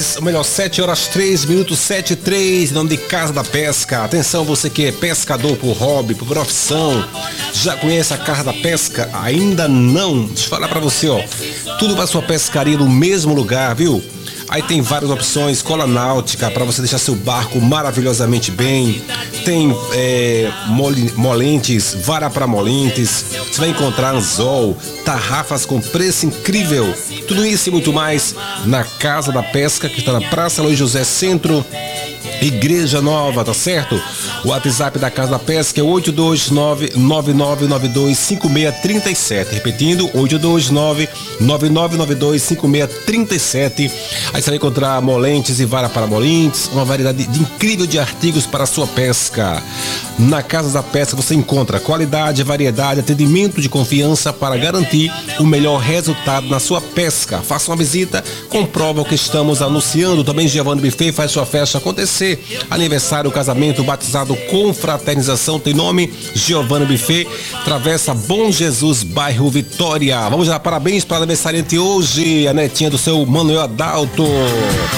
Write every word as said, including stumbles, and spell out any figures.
horas, ou melhor, sete horas três minutos, sete e três, em nome de Casa da Pesca. Atenção, você que é pescador por hobby, por profissão, já conhece a Casa da Pesca? Ainda não? Deixa eu falar pra você, ó, tudo para sua pescaria no mesmo lugar, viu? Aí tem várias opções, cola náutica para você deixar seu barco maravilhosamente bem. Tem é, mole, molentes, vara para molentes. Você vai encontrar anzol, tarrafas com preço incrível. Tudo isso e muito mais na Casa da Pesca, que está na Praça Luiz José Centro, Igreja Nova, tá certo? O WhatsApp da Casa da Pesca é oito dois nove, nove nove nove dois, cinco seis três sete. Repetindo, oito dois nove, nove nove nove dois, cinco seis três sete. Aí você vai encontrar molentes e vara para molentes, uma variedade de incrível de artigos para a sua pesca. Na Casa da Pesca você encontra qualidade, variedade, atendimento de confiança para garantir o melhor resultado na sua pesca. Faça uma visita, comprova o que estamos anunciando. Também Giovanni Buffet faz sua festa acontecer. Aniversário, casamento, batizado, confraternização, tem nome Giovanni Buffet, Travessa Bom Jesus, bairro Vitória. Vamos dar parabéns para a aniversariante hoje, a netinha do seu Manuel Adalto.